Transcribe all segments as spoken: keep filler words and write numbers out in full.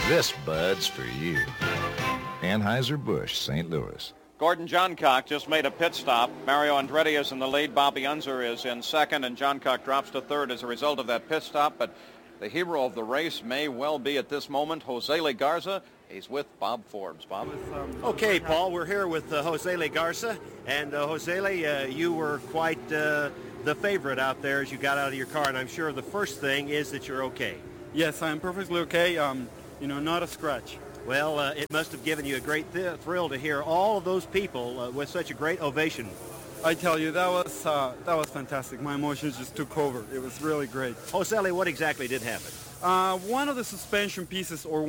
This Bud's for you. Anheuser-Busch, Saint Louis. Gordon Johncock just made a pit stop. Mario Andretti is in the lead. Bobby Unser is in second, and Johncock drops to third as a result of that pit stop. But the hero of the race may well be at this moment Jose Legarza. He's with Bob Forbes. Bob? Okay, Paul, we're here with uh, Jose Legarza. And uh, Jose, uh, you were quite uh, the favorite out there as you got out of your car. And I'm sure the first thing is that you're okay. Yes, I'm perfectly okay. Um, you know, not a scratch. Well, uh, it must have given you a great th- thrill to hear all of those people uh, with such a great ovation. I tell you, that was uh, that was fantastic. My emotions just took over. It was really great. Jose, what exactly did happen? Uh, one of the suspension pieces, or one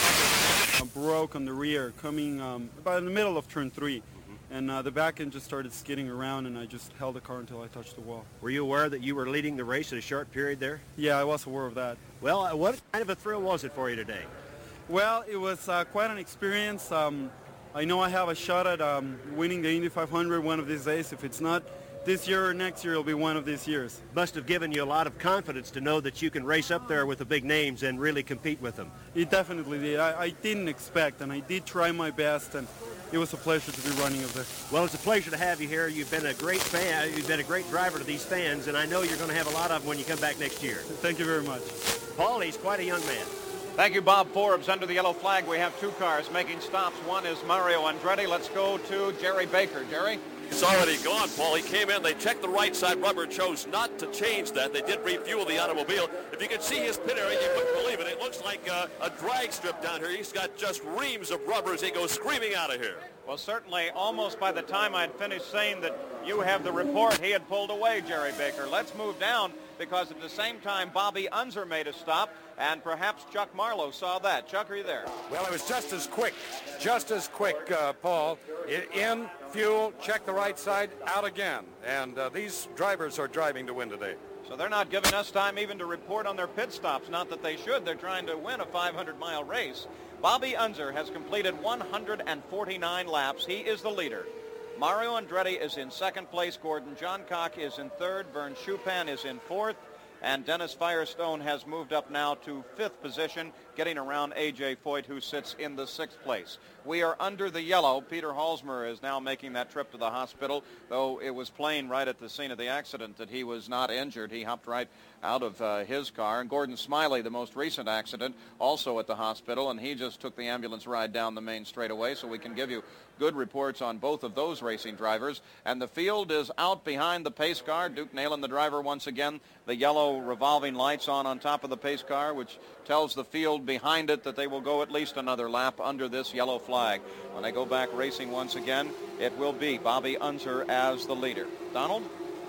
uh, broke on the rear, coming um, about in the middle of turn three. Mm-hmm. And uh, the back end just started skidding around, and I just held the car until I touched the wall. Were you aware that you were leading the race in a short period there? Yeah, I was aware of that. Well, uh, what kind of a thrill was it for you today? Well, it was uh, quite an experience. Um, I know I have a shot at um, winning the Indy five hundred one of these days. If it's not this year or next year, it'll be one of these years. Must have given you a lot of confidence to know that you can race up there with the big names and really compete with them. It definitely did. I, I didn't expect, and I did try my best, and it was a pleasure to be running up there. Well, it's a pleasure to have you here. You've been a great fan. You've been a great driver to these fans, and I know you're going to have a lot of them when you come back next year. Thank you very much. Paul, he's quite a young man. Thank you, Bob Forbes. Under the yellow flag, we have two cars making stops. One is Mario Andretti. Let's go to Jerry Baker. Jerry? He's already gone, Paul. He came in. They checked the right side rubber, chose not to change that. They did refuel the automobile. If you could see his pit area, you couldn't believe it. It looks like uh, a drag strip down here. He's got just reams of rubber as he goes screaming out of here. Well, certainly, almost by the time I'd finished saying that you have the report, he had pulled away, Jerry Baker. Let's move down, because at the same time, Bobby Unser made a stop, and perhaps Chuck Marlowe saw that. Chuck, are you there? Well, it was just as quick, just as quick, uh, Paul. In, fuel, check the right side, out again. And uh, these drivers are driving to win today. So they're not giving us time even to report on their pit stops. Not that they should. They're trying to win a five hundred mile race. Bobby Unser has completed one hundred forty-nine laps. He is the leader. Mario Andretti is in second place. Gordon Johncock is in third. Vern Schuppan is in fourth. And Dennis Firestone has moved up now to fifth position, getting around A J Foyt, who sits in the sixth place. We are under the yellow. Peter Halsmer is now making that trip to the hospital, though it was plain right at the scene of the accident that he was not injured. He hopped right out of uh, his car. And Gordon Smiley, the most recent accident, also at the hospital, and he just took the ambulance ride down the main straightaway, so we can give you good reports on both of those racing drivers. And the field is out behind the pace car. Duke Nalen, the driver, once again. The yellow revolving lights on on top of the pace car, which tells the field behind it that they will go at least another lap under this yellow flag. When they go back racing once again, it will be Bobby Unser as the leader. Donald?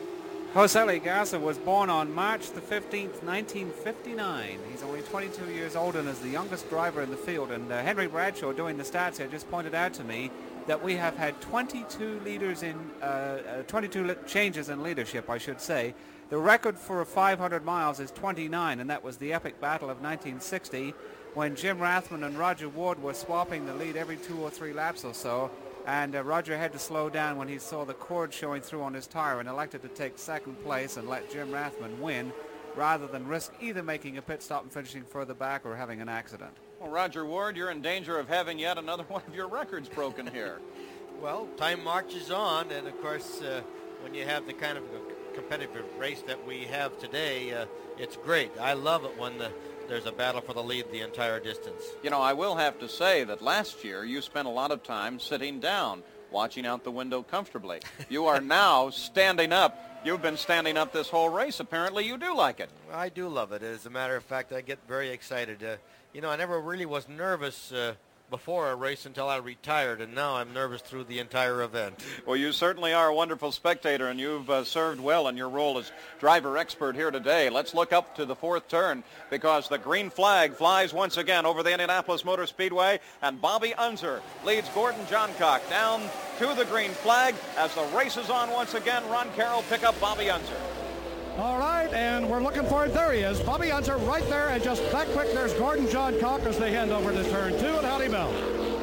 Jose Legarza was born on March the fifteenth, nineteen fifty-nine. He's only twenty-two years old and is the youngest driver in the field. And uh, Henry Bradshaw, doing the stats here, just pointed out to me that we have had twenty-two leaders in uh, uh, twenty-two li- changes in leadership, I should say. The record for five hundred miles is twenty-nine, and that was the epic battle of nineteen sixty, when Jim Rathman and Roger Ward were swapping the lead every two or three laps or so. And uh, Roger had to slow down when he saw the cord showing through on his tire, and elected to take second place and let Jim Rathman win, rather than risk either making a pit stop and finishing further back or having an accident. Well, Roger Ward, you're in danger of having yet another one of your records broken here. Well, time marches on, and of course, uh, when you have the kind of competitive race that we have today, uh, it's great. I love it when the there's a battle for the lead the entire distance. You know, I will have to say that last year you spent a lot of time sitting down, watching out the window comfortably. You are now standing up. You've been standing up this whole race. Apparently you do like it. I do love it. As a matter of fact, I get very excited. Uh, you know, I never really was nervous uh, before a race until I retired, and now I'm nervous through the entire event. Well, you certainly are a wonderful spectator, and you've uh, served well in your role as driver expert here today. Let's look up to the fourth turn, because the green flag flies once again over the Indianapolis Motor Speedway, and Bobby Unser leads Gordon Johncock down to the green flag. As the race is on once again, Ron Carroll pick up Bobby Unser. All right, and we're looking for it. There he is. Bobby Unser right there, and just that quick, there's Gordon Johncock as they head over to turn two, and howdy, Mel.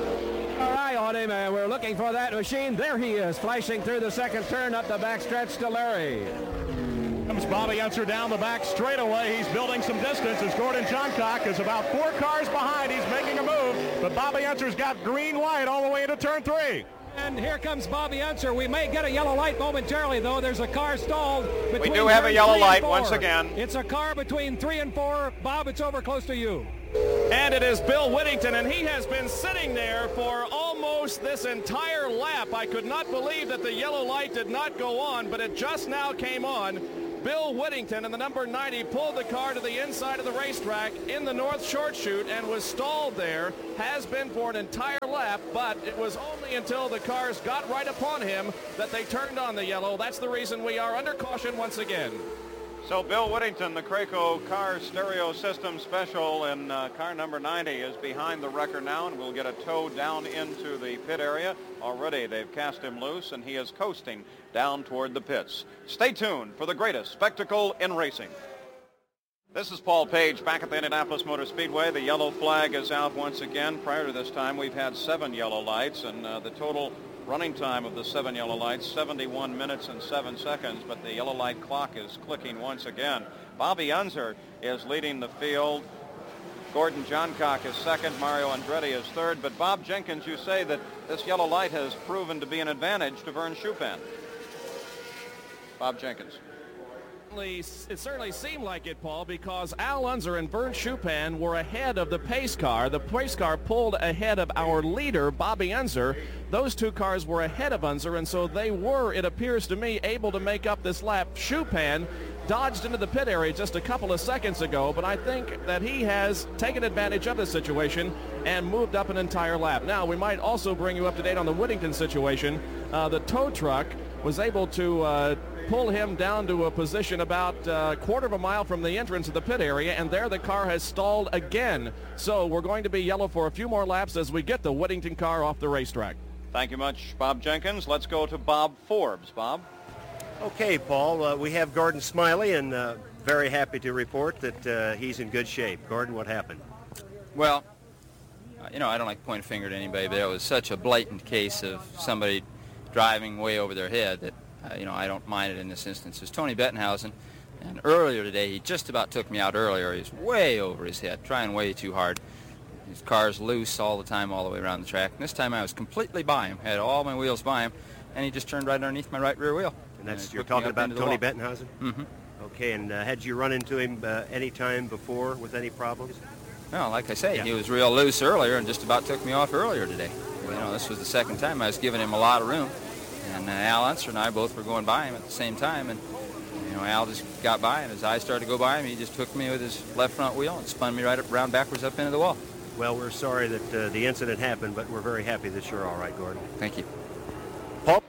All right, Audie, man, we're looking for that machine. There he is, flashing through the second turn up the backstretch to Larry. Comes Bobby Unser down the back straightaway. He's building some distance as Gordon Johncock is about four cars behind. He's making a move, but Bobby Unser's got green light all the way into turn three. And here comes Bobby Unser. We may get a yellow light momentarily, though. There's a car stalled between We do have a yellow light four. once again. It's a car between three and four. Bob, it's over close to you. And it is Bill Whittington, and he has been sitting there for almost this entire lap. I could not believe that the yellow light did not go on, but it just now came on. Bill Whittington in the number ninety pulled the car to the inside of the racetrack in the North Short Chute and was stalled there. Has been for an entire lap, but it was only until the cars got right upon him that they turned on the yellow. That's the reason we are under caution once again. So Bill Whittington, the Craco car stereo system special in uh, car number ninety, is behind the wrecker now, and we'll get a tow down into the pit area. Already they've cast him loose, and he is coasting down toward the pits. Stay tuned for the greatest spectacle in racing. This is Paul Page back at the Indianapolis Motor Speedway. The yellow flag is out once again. Prior to this time, we've had seven yellow lights, and uh, the total running time of the seven yellow lights, seventy-one minutes and seven seconds, but the yellow light clock is clicking once again. Bobby Unser is leading the field. Gordon Johncock is second. Mario Andretti is third. But Bob Jenkins, you say that this yellow light has proven to be an advantage to Vern Schuppan. Bob Jenkins. It certainly seemed like it, Paul, because Al Unser and Vern Schuppan were ahead of the pace car. The pace car pulled ahead of our leader, Bobby Unser. Those two cars were ahead of Unser, and so they were, it appears to me, able to make up this lap. Schuppan dodged into the pit area just a couple of seconds ago, but I think that he has taken advantage of the situation and moved up an entire lap. Now, we might also bring you up to date on the Whittington situation. Uh, the tow truck was able to uh, pull him down to a position about a quarter of a mile from the entrance of the pit area, and there the car has stalled again. So we're going to be yellow for a few more laps as we get the Whittington car off the racetrack. Thank you much, Bob Jenkins. Let's go to Bob Forbes. Bob? Okay, Paul, uh, we have Gordon Smiley, and uh, very happy to report that uh, he's in good shape. Gordon, what happened? Well, uh, you know, I don't like to point a finger at anybody, but it was such a blatant case of somebody driving way over their head that, uh, you know, I don't mind it in this instance. It was Tony Bettenhausen, and earlier today, he just about took me out earlier. He was way over his head, trying way too hard. His car's loose all the time, all the way around the track. And this time I was completely by him, had all my wheels by him, and he just turned right underneath my right rear wheel. And that's, and you're talking about Tony Bettenhausen? Mm-hmm. Okay, and uh, had you run into him uh, any time before with any problems? No, like I say, yeah. He was real loose earlier and just about took me off earlier today. You know, this was the second time I was giving him a lot of room. And uh, Al Unser and I both were going by him at the same time. And, you know, Al just got by, and as I started to go by him, he just took me with his left front wheel and spun me right up, around backwards up into the wall. Well, we're sorry that uh, the incident happened, but we're very happy that you're all right, Gordon. Thank you. Paul?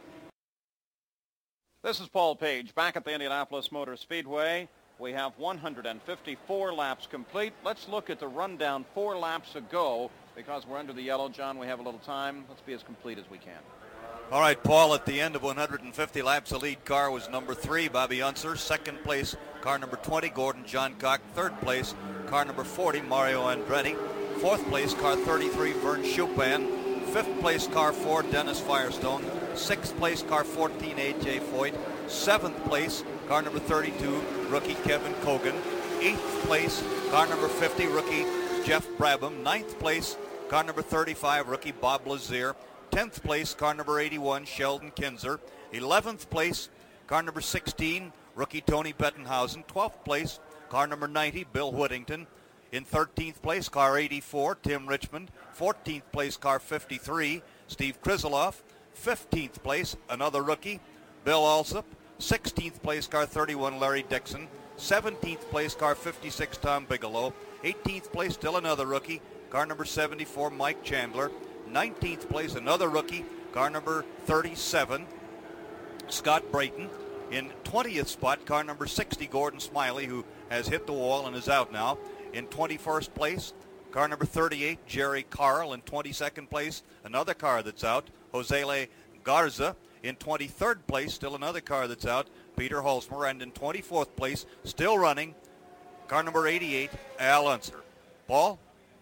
This is Paul Page back at the Indianapolis Motor Speedway. We have one hundred fifty-four laps complete. Let's look at the rundown four laps ago. Because we're under the yellow, John, we have a little time. Let's be as complete as we can. All right, Paul, at the end of one hundred fifty laps, the lead car was number three, Bobby Unser. Second place, car number twenty, Gordon Johncock. Third place, car number forty, Mario Andretti. Fourth place, car thirty-three, Vern Schuppan. Fifth place, car four, Dennis Firestone. Sixth place, car fourteen, A J Foyt. Seventh place, car number thirty-two, rookie Kevin Cogan. Eighth place, car number fifty, rookie Jeff Brabham. Ninth place, car number thirty-five, rookie Bob Lazier. Tenth place, car number eighty-one, Sheldon Kinzer. Eleventh place, car number sixteen, rookie Tony Bettenhausen. Twelfth place, car number ninety, Bill Whittington. In thirteenth place, car eighty-four, Tim Richmond. fourteenth place, car fifty-three, Steve Krizeloff. fifteenth place, another rookie, Bill Alsop. sixteenth place, car thirty-one, Larry Dixon. seventeenth place, car fifty-six, Tom Bigelow. eighteenth place, still another rookie, car number seventy-four, Mike Chandler. nineteenth place, another rookie, car number thirty-seven, Scott Brayton. In twentieth spot, car number sixty, Gordon Smiley, who has hit the wall and is out now. In twenty-first place, car number thirty-eight, Jerry Carl. In twenty-second place, another car that's out, Josele Garza. In twenty-third place, still another car that's out, Peter Holzmer. And in twenty-fourth place, still running, car number eighty-eight, Al Unser. Paul?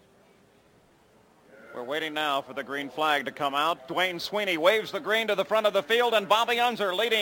We're waiting now for the green flag to come out. Dwayne Sweeney waves the green to the front of the field, and Bobby Unser leading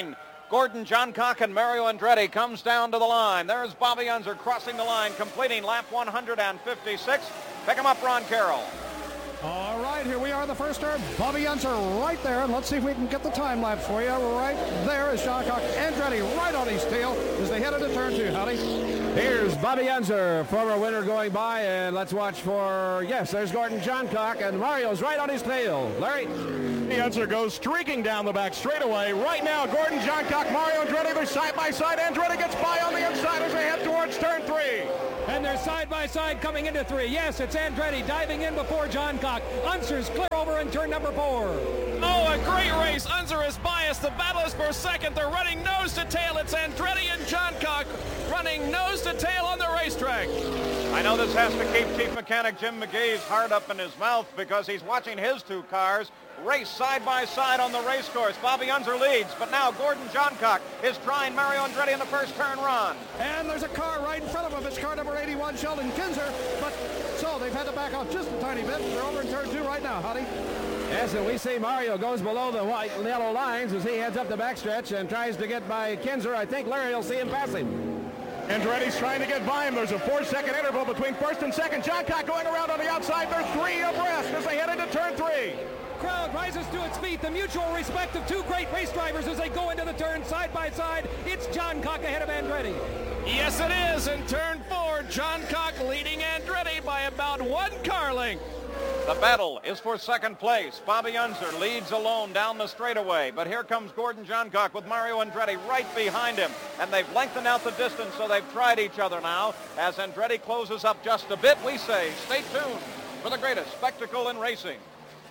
Gordon Johncock and Mario Andretti comes down to the line. There's Bobby Unser crossing the line, completing lap one hundred fifty-six. Pick him up, Ron Carroll. All right, here we are in the first turn. Bobby Unser right there, and let's see if we can get the time lapse for you. Right there is Johncock. Andretti right on his tail as they head into turn two, Howdy. Here's Bobby Unser, former winner, going by, and let's watch for, yes, there's Gordon Johncock, and Mario's right on his tail. Larry? The Unser goes streaking down the back straightaway. Right now, Gordon Johncock, Mario Andretti, they're side by side. Andretti gets by on the inside as they head towards turn three. And they're side by side coming into three. Yes, it's Andretti diving in before Johncock. Unser's clear over in turn number four. Oh, a great race. Unser is biased. The battle is for second. They're running nose to tail. It's Andretti and Johncock running nose to tail on the racetrack. I know this has to keep Chief Mechanic Jim McGee's heart up in his mouth because he's watching his two cars race side by side on the race course. Bobby Unser leads, but now Gordon Johncock is trying Mario Andretti in the first turn run. And there's a car right in front of him. It's car number eighty-one, Sheldon Kinzer. But so they've had to back off just a tiny bit. They're over in turn two right now, Howdy. Yes, and we see Mario goes below the white and yellow lines as he heads up the backstretch and tries to get by Kinzer. I think Larry will see him pass him. Andretti's trying to get by him. There's a four-second interval between first and second. Johncock going around on the outside. They're three abreast as they head into turn three. Crowd rises to its feet. The mutual respect of two great race drivers as they go into the turn side by side. It's Johncock ahead of Andretti. Yes, it is. In turn four, Johncock leading Andretti by about one car length. The battle is for second place. Bobby Unser leads alone down the straightaway, but here comes Gordon Johncock with Mario Andretti right behind him, and they've lengthened out the distance, so they've tried each other now. As Andretti closes up just a bit, we say stay tuned for the greatest spectacle in racing.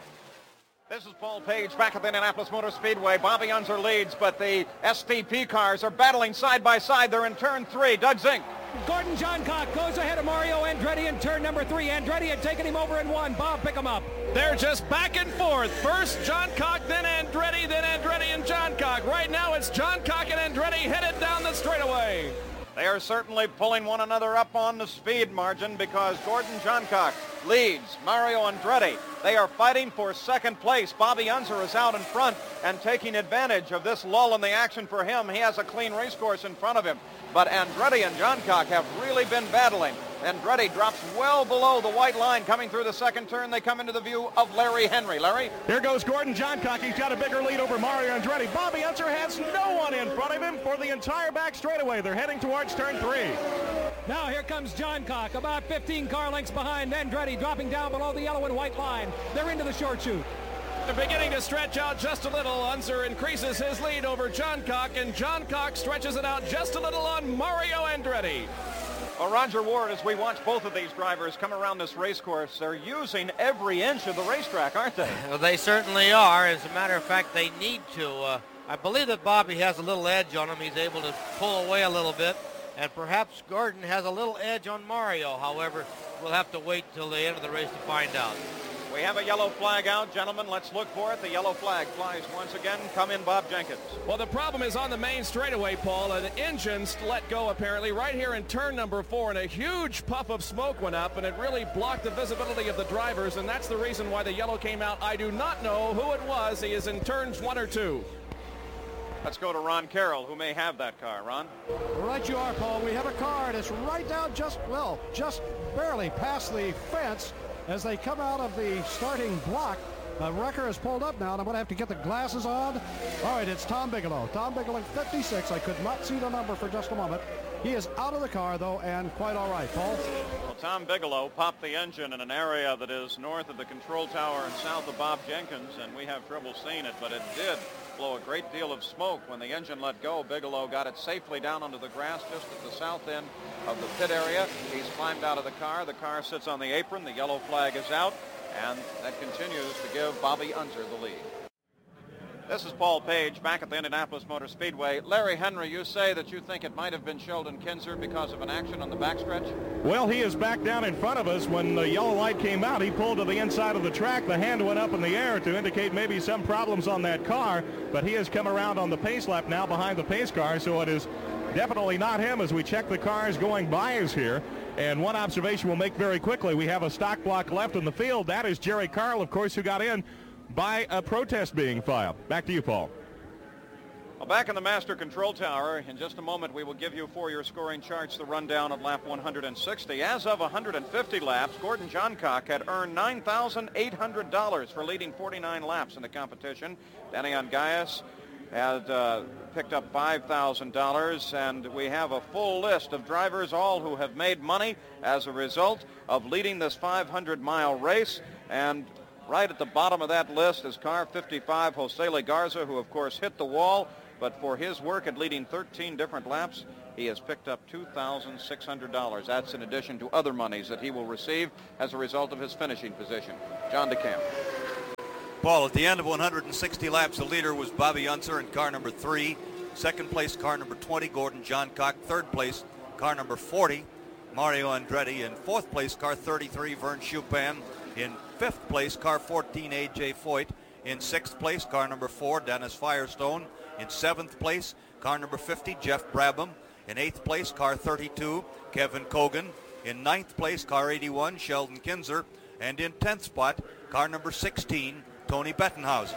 This is Paul Page back at the Indianapolis Motor Speedway. Bobby Unser leads, but the S T P cars are battling side by side. They're in turn three. Doug Zink. Gordon Johncock goes ahead of Mario Andretti in turn number three. Andretti had taken him over in one. Bob, pick him up. They're just back and forth. First Johncock, then Andretti, then Andretti and Johncock. Right now it's Johncock and Andretti headed down the straightaway. They are certainly pulling one another up on the speed margin because Gordon Johncock leads Mario Andretti. They are fighting for second place. Bobby Unser is out in front and taking advantage of this lull in the action for him. He has a clean race course in front of him. But Andretti and Johncock have really been battling. Andretti drops well below the white line. Coming through the second turn, they come into the view of Larry Henry. Larry? Here goes Gordon Johncock. He's got a bigger lead over Mario Andretti. Bobby Unser has no one in front of him for the entire back straightaway. They're heading towards turn three. Now here comes Johncock, about fifteen car lengths behind Andretti, dropping down below the yellow and white line. They're into the short chute. They're beginning to stretch out just a little. Unser increases his lead over Johncock, and Johncock stretches it out just a little on Mario Andretti. Well, Roger Ward, as we watch both of these drivers come around this race course, they're using every inch of the racetrack, aren't they? Well, they certainly are. As a matter of fact, they need to. Uh, I believe that Bobby has a little edge on him. He's able to pull away a little bit. And perhaps Gordon has a little edge on Mario. However, we'll have to wait till the end of the race to find out. We have a yellow flag out, gentlemen. Let's look for it. The yellow flag flies once again. Come in, Bob Jenkins. Well, the problem is on the main straightaway, Paul. The engines let go, apparently, right here in turn number four, and a huge puff of smoke went up, and it really blocked the visibility of the drivers, and that's the reason why the yellow came out. I do not know who it was. He is in turns one or two. Let's go to Ron Carroll, who may have that car. Ron? Right you are, Paul. We have a car, and it's right down just, well, just barely past the fence. As they come out of the starting block, the wrecker is pulled up now, and I'm going to have to get the glasses on. All right, it's Tom Bigelow. Tom Bigelow, fifty-six. I could not see the number for just a moment. He is out of the car, though, and quite all right. Paul? Well, Tom Bigelow popped the engine in an area that is north of the control tower and south of Bob Jenkins, and we have trouble seeing it, but it did blow a great deal of smoke. When the engine let go, Bigelow got it safely down onto the grass just at the south end of the pit area. He's climbed out of the car. The car sits on the apron. The yellow flag is out, and that continues to give Bobby Unser the lead. This is Paul Page back at the Indianapolis Motor Speedway. Larry Henry, you say that you think it might have been Sheldon Kinzer because of an action on the backstretch? Well, he is back down in front of us. When the yellow light came out, he pulled to the inside of the track. The hand went up in the air to indicate maybe some problems on that car, but he has come around on the pace lap now behind the pace car, so it is definitely not him as we check the cars going by us here. And one observation we'll make very quickly, we have a stock block left in the field. That is Jerry Carl, of course, who got in by a protest being filed. Back to you, Paul. Well, Well, back in the Master Control Tower, in just a moment we will give you for your scoring charts the rundown of lap one hundred sixty. As of one hundred fifty laps, Gordon Johncock had earned nine thousand eight hundred dollars for leading forty-nine laps in the competition. Danny Ongais had uh, picked up five thousand dollars, and we have a full list of drivers, all who have made money as a result of leading this five hundred mile race. And right at the bottom of that list is car fifty-five, Jose Legarza, who of course hit the wall. But for his work at leading thirteen different laps, he has picked up two thousand six hundred dollars. That's in addition to other monies that he will receive as a result of his finishing position. John DeCamp. Paul, at the end of one hundred sixty laps, the leader was Bobby Unser in car number three. Second place, car number twenty, Gordon Johncock. Third place, car number forty, Mario Andretti. In fourth place, car thirty-three, Vern Chupin. In fifth place, car fourteen, A J Foyt. In sixth place, car number four, Dennis Firestone. In seventh place, car number fifty, Jeff Brabham. In eighth place, car thirty-two, Kevin Kogan. In ninth place, car eighty-one, Sheldon Kinzer. And in tenth spot, car number sixteen, Tony Bettenhausen.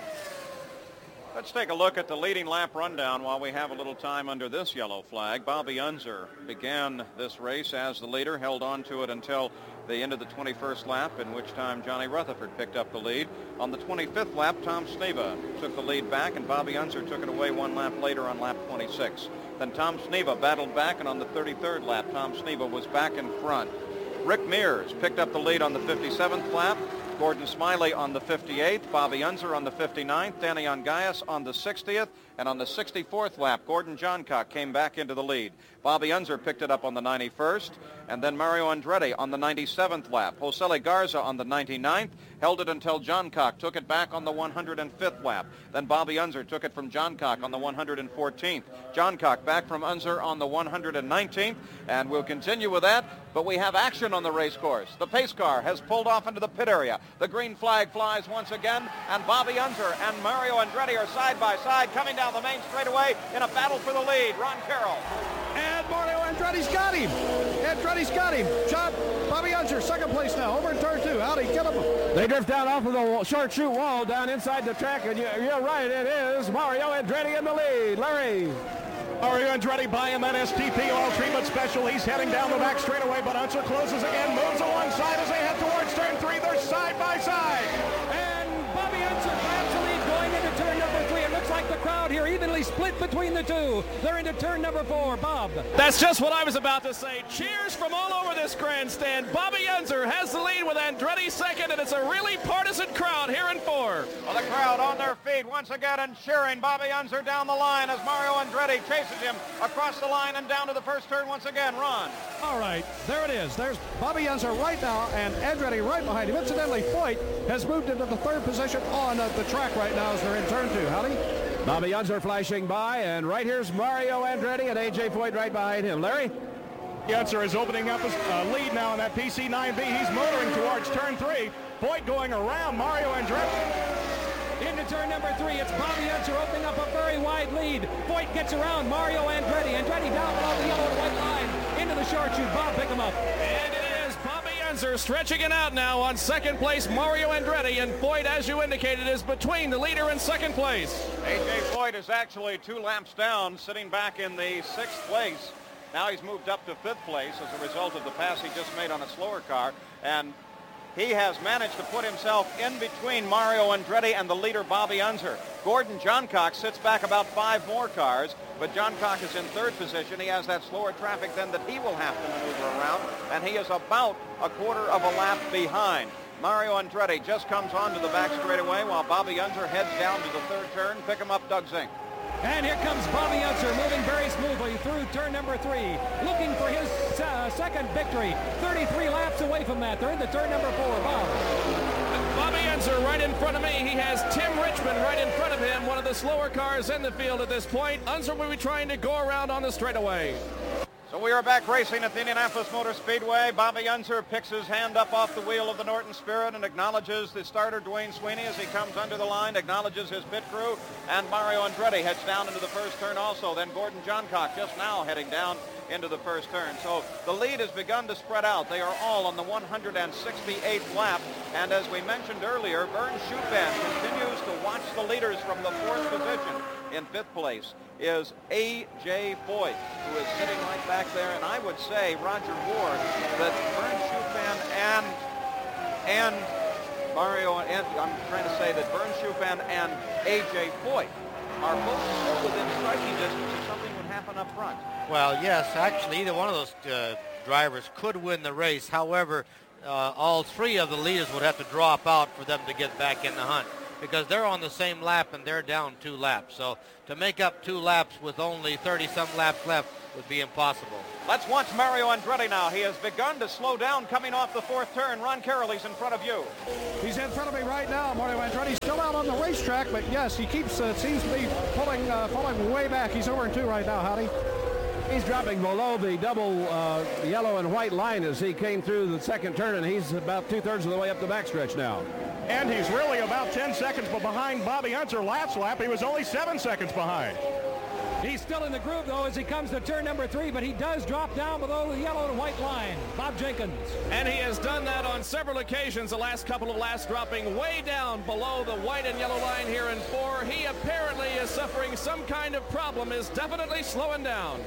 Let's take a look at the leading lap rundown while we have a little time under this yellow flag. Bobby Unser began this race as the leader, held on to it until the end of the twenty-first lap, in which time Johnny Rutherford picked up the lead. On the twenty-fifth lap, Tom Sneva took the lead back, and Bobby Unser took it away one lap later on lap twenty-six. Then Tom Sneva battled back, and on the thirty-third lap, Tom Sneva was back in front. Rick Mears picked up the lead on the fifty-seventh lap. Gordon Smiley on the fifty-eighth, Bobby Unser on the fifty-ninth, Danny Ongais on the sixtieth, and on the sixty-fourth lap, Gordon Johncock came back into the lead. Bobby Unser picked it up on the ninety-first, and then Mario Andretti on the ninety-seventh lap. Jose Legarza on the ninety-ninth, held it until Johncock took it back on the one hundred fifth lap. Then Bobby Unser took it from Johncock on the one hundred fourteenth. Johncock back from Unser on the one hundred nineteenth, and we'll continue with that, but we have action on the race course. The pace car has pulled off into the pit area. The green flag flies once again, and Bobby Unser and Mario Andretti are side by side coming down the main straightaway in a battle for the lead. Ron Carroll. And Mario Andretti's got him. Andretti's got him. John, Bobby Unser, second place now, over in turn two. Howdy, get him. They drift down off of the short chute wall down inside the track, and you're right, it is Mario Andretti in the lead. Larry. Mario Andretti buying that S T P oil treatment special. He's heading down the back straightaway, but Unser closes again, moves alongside as they head towards turn three. They're side by side. And Bobby Unser grabs the lead going into turn number three. It looks like the crowd here evenly split between the two. They're into turn number four. Bob. That's just what I was about to say. Cheers from all over this grandstand. Bobby Unser has the lead with Andretti second, and it's a really partisan crowd here in four. Well, the crowd on their feet once again and cheering Bobby Unser down the line as Mario Andretti chases him across the line and down to the first turn once again. Ron. All right, there it is. There's Bobby Unser right now, and Andretti right behind him. Incidentally, Foyt has moved into the third position on uh, the track right now as they're in turn two. Howdy? Bobby Unser flashing by, and right here's Mario Andretti and A J Foyt right behind him. Larry? Unser is opening up his uh, lead now in that P C nine B. He's motoring towards turn three. Foyt going around Mario Andretti. Into turn number three, it's Bobby Unser opening up a very wide lead. Foyt gets around Mario Andretti. Andretti down below the yellow and white line into the short chute. Bob, pick him up. And it is Bobby Unser stretching it out now on second place, Mario Andretti, and Foyt, as you indicated, is between the leader and second place. A J Foyt is actually two laps down, sitting back in the sixth place. Now he's moved up to fifth place as a result of the pass he just made on a slower car, and he has managed to put himself in between Mario Andretti and the leader, Bobby Unser. Gordon Johncock sits back about five more cars, but Johncock is in third position. He has that slower traffic then that he will have to maneuver around, and he is about a quarter of a lap behind. Mario Andretti just comes onto the back straightaway while Bobby Unser heads down to the third turn. Pick him up, Doug Zink. And here comes Bobby Unser moving very smoothly through turn number three, looking for his uh, second victory. thirty-three laps away from that. They're into turn number four. Bob. Bobby Unser right in front of me. He has Tim Richmond right in front of him, one of the slower cars in the field at this point. Unser will be trying to go around on the straightaway. So we are back racing at the Indianapolis Motor Speedway. Bobby Unser picks his hand up off the wheel of the Norton Spirit and acknowledges the starter, Dwayne Sweeney, as he comes under the line, acknowledges his pit crew, and Mario Andretti heads down into the first turn also. Then Gordon Johncock just now heading down into the first turn. So the lead has begun to spread out. They are all on the one hundred sixty-eighth lap, and as we mentioned earlier, Vern Chupin continues to watch the leaders from the fourth position. In fifth place is A J Foyt, who is sitting right back there. And I would say, Roger Ward, that Vern Schuppan and and Mario, and I'm trying to say that Vern Schuppan and A J Foyt are both so within striking distance if something would happen up front. Well, yes, actually, either one of those uh, drivers could win the race. However, uh, all three of the leaders would have to drop out for them to get back in the hunt, because they're on the same lap and they're down two laps. So to make up two laps with only thirty-some laps left would be impossible. Let's watch Mario Andretti now. He has begun to slow down coming off the fourth turn. Ron Carroll, he's in front of you. He's in front of me right now. Mario Andretti still out on the racetrack, but yes, he keeps, uh, seems to be pulling, uh, pulling way back. He's over in two right now, Howdy. He's dropping below the double uh, yellow and white line as he came through the second turn, and he's about two-thirds of the way up the backstretch now. And he's really about ten seconds behind Bobby Unser last lap. He was only seven seconds behind. He's still in the groove, though, as he comes to turn number three, but he does drop down below the yellow and white line. Bob Jenkins. And he has done that on several occasions the last couple of laps, dropping way down below the white and yellow line here in four. He apparently is suffering some kind of problem, is definitely slowing down.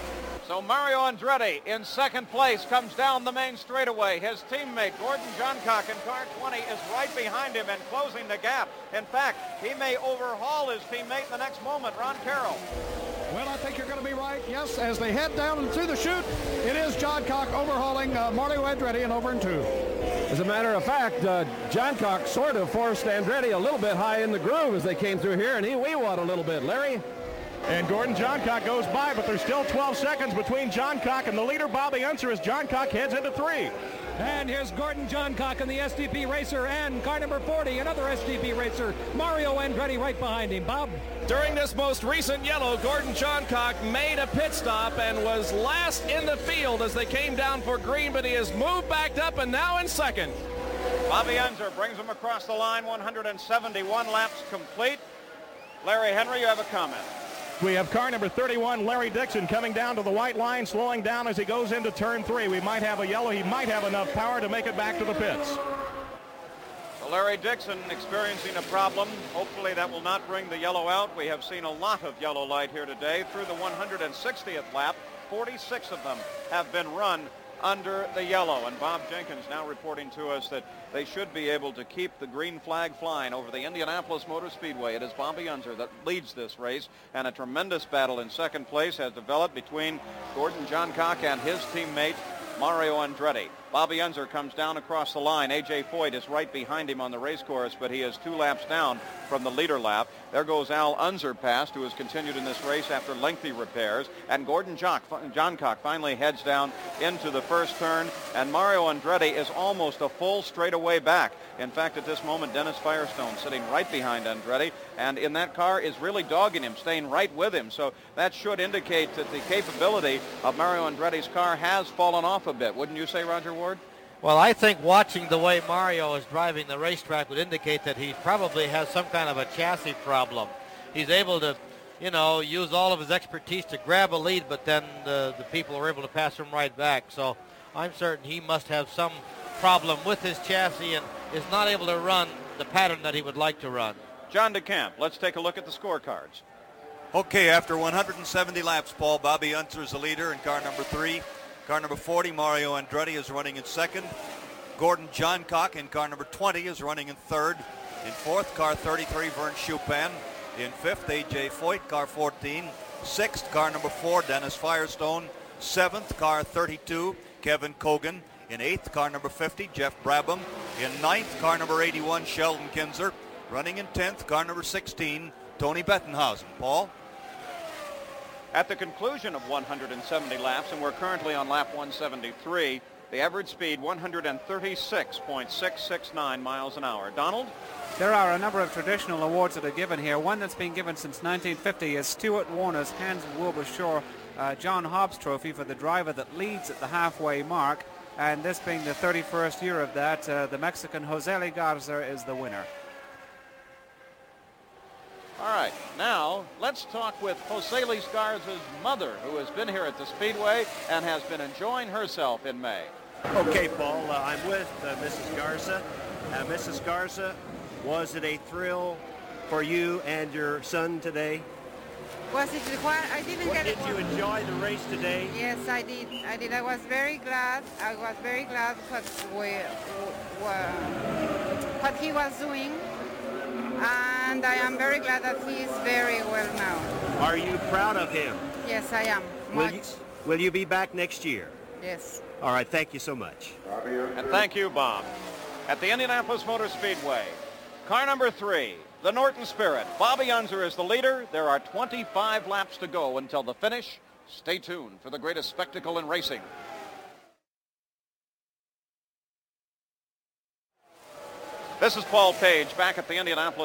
So Mario Andretti in second place comes down the main straightaway. His teammate Gordon Johncock in car twenty is right behind him and closing the gap. In fact, he may overhaul his teammate in the next moment. Ron Carroll. Well, I think you're going to be right. Yes, as they head down through the chute, it is Johncock overhauling uh, Mario Andretti and over in two. As a matter of fact, uh, Johncock sort of forced Andretti a little bit high in the groove as they came through here, and he wee-wawed a little bit. Larry? And Gordon Johncock goes by, but there's still twelve seconds between Johncock and the leader, Bobby Unser, as Johncock heads into three. And here's Gordon Johncock and the S D P racer, and car number forty, another S D P racer, Mario Andretti right behind him. Bob? During this most recent yellow, Gordon Johncock made a pit stop and was last in the field as they came down for green, but he has moved back up and now in second. Bobby Unser brings him across the line, one hundred seventy-one laps complete. Larry Henry, you have a comment. We have car number thirty-one, Larry Dixon, coming down to the white line, slowing down as he goes into turn three. We might have a yellow. He might have enough power to make it back to the pits. So Larry Dixon experiencing a problem. Hopefully that will not bring the yellow out. We have seen a lot of yellow light here today. Through the one hundred sixtieth lap, forty-six of them have been run under the yellow. And Bob Jenkins now reporting to us that they should be able to keep the green flag flying over the Indianapolis Motor Speedway. It is Bobby Unser that leads this race, and a tremendous battle in second place has developed between Gordon Johncock and his teammate Mario Andretti. Bobby Unser comes down across the line. A J Foyt is right behind him on the race course, but he is two laps down from the leader lap. There goes Al Unser past, who has continued in this race after lengthy repairs. And Gordon Jock, Johncock finally heads down into the first turn, and Mario Andretti is almost a full straightaway back. In fact, at this moment, Dennis Firestone sitting right behind Andretti, and in that car is really dogging him, staying right with him. So that should indicate that the capability of Mario Andretti's car has fallen off a bit. Wouldn't you say, Roger Ward? Well, I think watching the way Mario is driving the racetrack would indicate that he probably has some kind of a chassis problem. He's able to, you know, use all of his expertise to grab a lead, but then the, the people are able to pass him right back. So I'm certain he must have some problem with his chassis and is not able to run the pattern that he would like to run. John DeCamp, let's take a look at the scorecards. Okay, after one hundred seventy laps, Paul, Bobby Unser is the leader in car number three. Car number forty, Mario Andretti, is running in second. Gordon Johncock in car number twenty is running in third. In fourth, car thirty-three, Vern Schuppan. In fifth, A J Foyt, car fourteen. Sixth, car number four, Dennis Firestone. Seventh, car thirty-two, Kevin Cogan. In eighth, car number fifty, Jeff Brabham. In ninth, car number eighty-one, Sheldon Kinzer. Running in tenth, car number sixteen, Tony Bettenhausen. Paul? At the conclusion of one hundred seventy laps, and we're currently on lap one seventy-three, the average speed one hundred thirty-six point six six nine miles an hour. Donald? There are a number of traditional awards that are given here. One that's been given since nineteen fifty is Stuart Warner's Hans Wilbur uh, John Hobbs Trophy for the driver that leads at the halfway mark. And this being the thirty-first year of that, uh, the Mexican Jose Le Garza is the winner. All right, now let's talk with Jose Luis Garza's mother, who has been here at the Speedway and has been enjoying herself in May. Okay, Paul, uh, I'm with uh, Missus Garza. Uh, Missus Garza, was it a thrill for you and your son today? Was it required? I didn't What, get did it. you enjoy the race today? Yes, I did. I did. I was very glad. I was very glad what we, were, what he was doing, and I am very glad that he is very well now. Are you proud of him? Yes, I am. Will Much. you, will you be back next year? Yes. All right, thank you so much. And thank you, Bob. At the Indianapolis Motor Speedway, car number three, the Norton Spirit. Bobby Unser is the leader. There are twenty-five laps to go until the finish. Stay tuned for the greatest spectacle in racing. This is Paul Page back at the Indianapolis